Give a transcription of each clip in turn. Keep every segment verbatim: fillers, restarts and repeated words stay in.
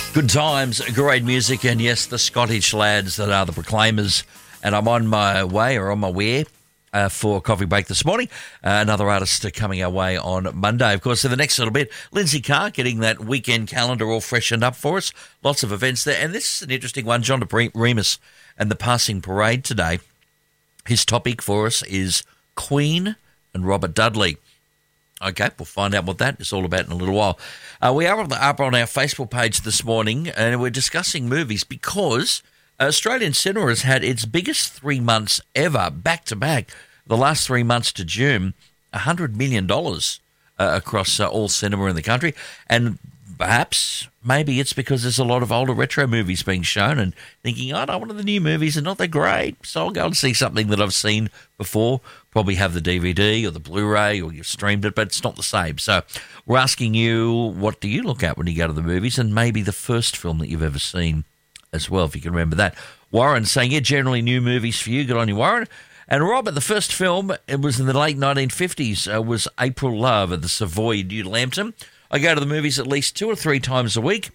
Good times, great music, and yes, the Scottish lads that are the Proclaimers. And I'm on my way, or on my way, uh, for coffee break this morning. Uh, another artist coming our way on Monday. Of course, in the next little bit, Lindsay Carr getting that weekend calendar all freshened up for us. Lots of events there. And this is an interesting one, John de Remus and the Passing Parade today. His topic for us is Queen and Robert Dudley. Okay, we'll find out what that is all about in a little while. Uh, we are up on our Facebook page this morning, and we're discussing movies because Australian cinema has had its biggest three months ever, back-to-back, the last three months to June, one hundred million dollars uh, across uh, all cinema in the country. And perhaps, maybe it's because there's a lot of older retro movies being shown and thinking, oh, no, one of the new movies are not that great, so I'll go and see something that I've seen before. Probably have the D V D or the Blu-ray or you've streamed it, but it's not the same. So we're asking you, what do you look at when you go to the movies, and maybe the first film that you've ever seen as well, if you can remember that. Warren saying, yeah, generally new movies for you. Good on you, Warren. And Robert, the first film, it was in the late nineteen fifties, uh, was April Love at the Savoy, New Lambton. I go to the movies at least two or three times a week,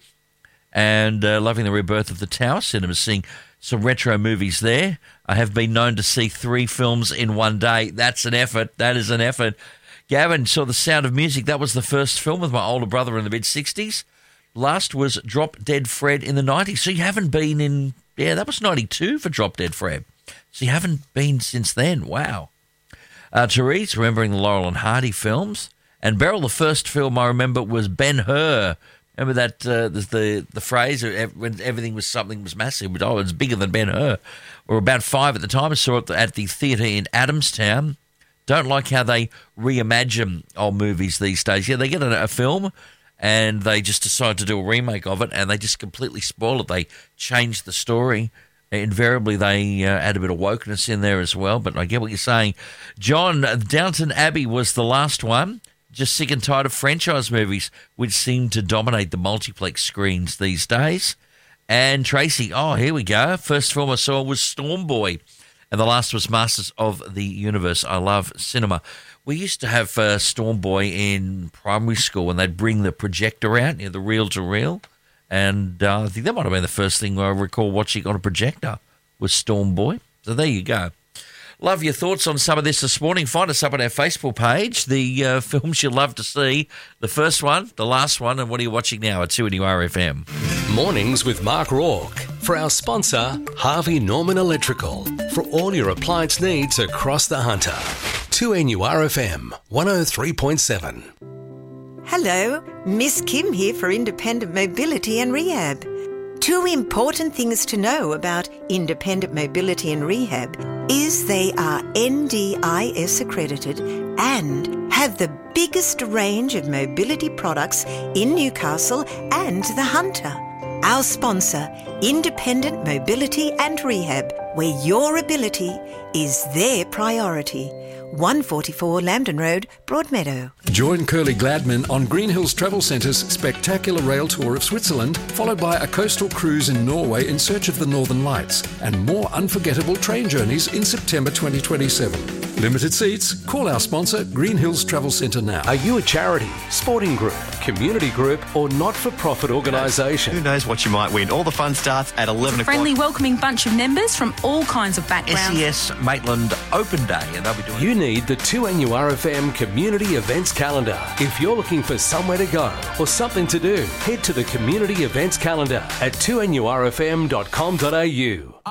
and uh, loving the rebirth of the Tower Cinema, seeing some retro movies there. I have been known to see three films in one day. That's an effort. That is an effort. Gavin saw The Sound of Music. That was the first film with my older brother in the mid-sixties. Last was Drop Dead Fred in the nineties. So you haven't been in... Yeah, that was ninety-two for Drop Dead Fred. So you haven't been since then. Wow. Uh, Therese, remembering the Laurel and Hardy films. And Beryl, the first film I remember was Ben-Hur. Remember that, uh, the, the the phrase, when everything was something was massive, but oh, it's bigger than Ben-Hur. We were about five at the time. I saw it at the theatre in Adamstown. Don't like how they reimagine old movies these days. Yeah, they get a, a film and they just decide to do a remake of it, and they just completely spoil it. They change the story. Invariably, they uh, add a bit of wokeness in there as well, but I get what you're saying. John, Downton Abbey was the last one. Just sick and tired of franchise movies, which seem to dominate the multiplex screens these days. And Tracy, oh, here we go. First film I saw was Storm Boy, and the last was Masters of the Universe. I love cinema. We used to have uh, Storm Boy in primary school, and they'd bring the projector out, you know, the reel-to-reel. And uh, I think that might have been the first thing I recall watching on a projector was Storm Boy. So there you go. Love your thoughts on some of this this morning. Find us up on our Facebook page, the uh, films you'd love to see. The first one, the last one, and what are you watching now at two N U R F M? Mornings with Mark Rourke. For our sponsor, Harvey Norman Electrical. For all your appliance needs across the Hunter. two N U R F M, one oh three point seven. Hello, Miss Kim here for Independent Mobility and Rehab. Two important things to know about Independent Mobility and Rehab is they are N D I S accredited and have the biggest range of mobility products in Newcastle and the Hunter. Our sponsor, Independent Mobility and Rehab, where your ability is their priority. one forty-four Lambton Road, Broadmeadow. Join Curly Gladman on Green Hills Travel Centre's spectacular rail tour of Switzerland, followed by a coastal cruise in Norway in search of the Northern Lights, and more unforgettable train journeys in September twenty twenty-seven. Limited seats. Call our sponsor, Green Hills Travel Centre now. Are you a charity, sporting group, community group, or not-for-profit organisation? Who knows what you might win? All the fun starts at eleven o'clock. Friendly, welcoming bunch of members from all kinds of backgrounds. S E S Maitland Open Day, and they'll be doing... You need the two N U R F M Community Events Calendar. If you're looking for somewhere to go or something to do, head to the Community Events Calendar at two N U R F M dot com dot a u.